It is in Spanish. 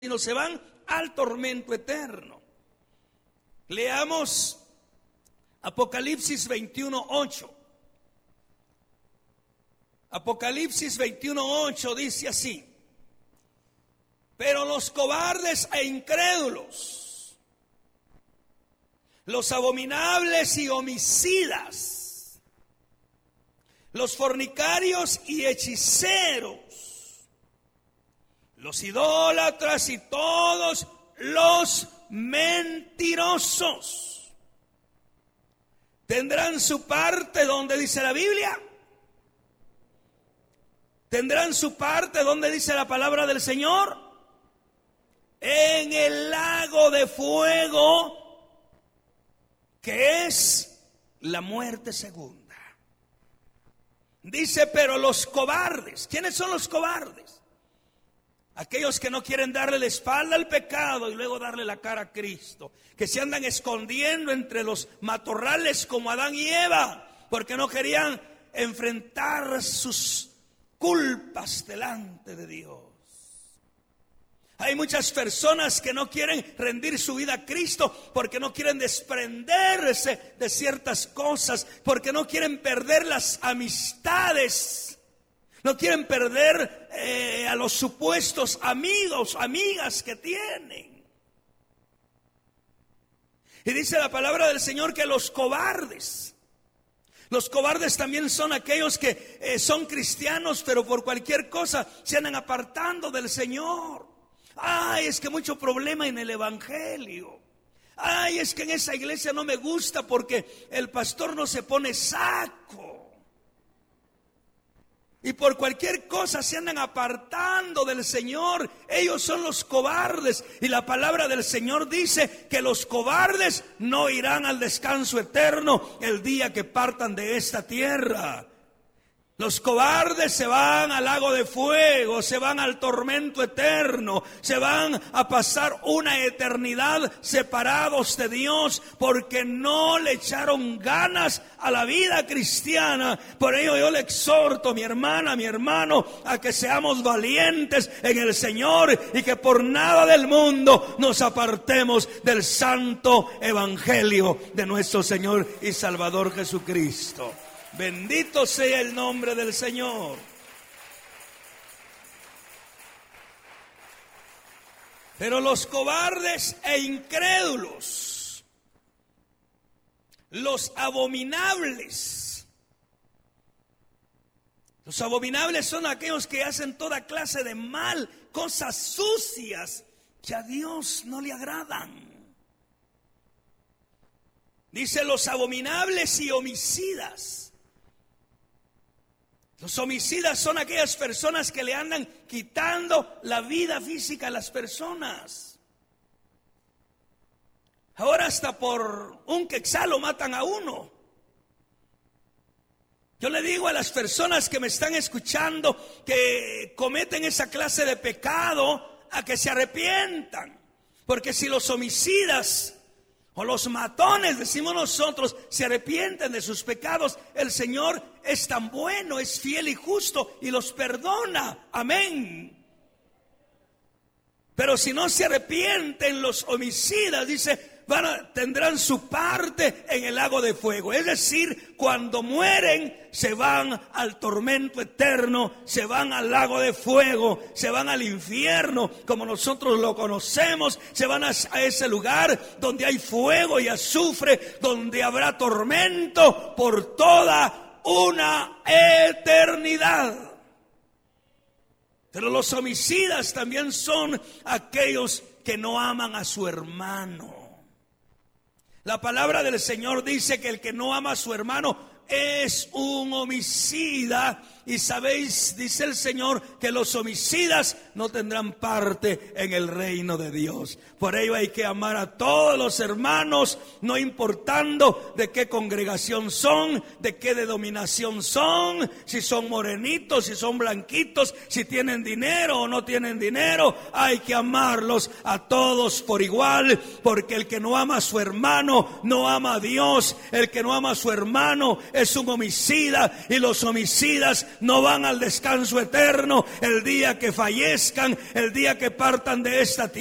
sino se van al tormento eterno. Leamos Apocalipsis 21:8. Apocalipsis 21:8 dice así: pero los cobardes e incrédulos, los abominables y homicidas, los fornicarios y hechiceros, los idólatras y todos los mentirosos tendrán su parte, donde dice la Biblia, tendrán su parte, donde dice la palabra del Señor, en el lago de fuego, que es la muerte segunda. Dice, pero los cobardes, ¿quiénes son los cobardes? Aquellos que no quieren darle la espalda al pecado y luego darle la cara a Cristo, que se andan escondiendo entre los matorrales como Adán y Eva, porque no querían enfrentar sus culpas delante de Dios. Hay muchas personas que no quieren rendir su vida a Cristo porque no quieren desprenderse de ciertas cosas, porque no quieren perder las amistades, no quieren perder a los supuestos amigos, amigas que tienen. Y dice la palabra del Señor que los cobardes también son aquellos que son cristianos, pero por cualquier cosa se andan apartando del Señor. Ay, es que mucho problema en el evangelio. Ay, es que en esa iglesia no me gusta porque el pastor no se pone saco. Y por cualquier cosa se andan apartando del Señor. Ellos son los cobardes. Y la palabra del Señor dice que los cobardes no irán al descanso eterno el día que partan de esta tierra. Los cobardes se van al lago de fuego, se van al tormento eterno, se van a pasar una eternidad separados de Dios porque no le echaron ganas a la vida cristiana. Por ello yo le exhorto, mi hermana, mi hermano, a que seamos valientes en el Señor y que por nada del mundo nos apartemos del santo evangelio de nuestro Señor y Salvador Jesucristo. Bendito sea el nombre del Señor. Pero los cobardes e incrédulos, los abominables son aquellos que hacen toda clase de mal, cosas sucias que a Dios no le agradan. Dice los abominables y homicidas. Los homicidas son aquellas personas que le andan quitando la vida física a las personas. Ahora hasta por un quetzal lo matan a uno. Yo le digo a las personas que me están escuchando que cometen esa clase de pecado a que se arrepientan. Porque si los homicidas o los matones, decimos nosotros, se arrepienten de sus pecados, el Señor es tan bueno, es fiel y justo y los perdona. Amén. Pero si no se arrepienten los homicidas, dice, tendrán su parte en el lago de fuego. Es decir, cuando mueren se van al tormento eterno, se van al lago de fuego, se van al infierno como nosotros lo conocemos, se van a ese lugar donde hay fuego y azufre, donde habrá tormento por toda una eternidad. Pero los homicidas también son aquellos que no aman a su hermano. La palabra del Señor dice que el que no ama a su hermano es un homicida. Y sabéis, dice el Señor, que los homicidas no tendrán parte en el reino de Dios. Por ello hay que amar a todos los hermanos, no importando de qué congregación son, de qué denominación son, si son morenitos, si son blanquitos, si tienen dinero o no tienen dinero. Hay que amarlos a todos por igual, porque el que no ama a su hermano no ama a Dios. El que no ama a su hermano es un homicida, y los homicidas no van al descanso eterno el día que fallezcan, el día que partan de esta tierra.